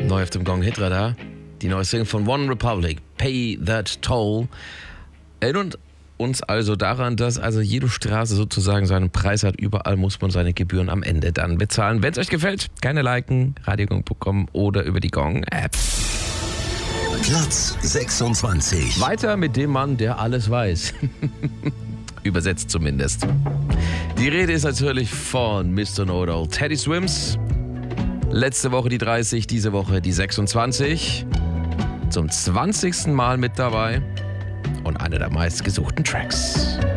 Neu auf dem Gong Hitradar. Die neue Single von One Republic, Pay That Toll. Erinnert uns also daran, dass also jede Straße sozusagen seinen Preis hat. Überall muss man seine Gebühren am Ende dann bezahlen. Wenn es euch gefällt, gerne liken, radiogong.com oder über die Gong-App. Platz 26. Weiter mit dem Mann, der alles weiß. Übersetzt zumindest. Die Rede ist natürlich von Mr. Know-It-All, Teddy Swims. Letzte Woche die 30, diese Woche die 26. Zum 20. Mal mit dabei und einer der meistgesuchten Tracks.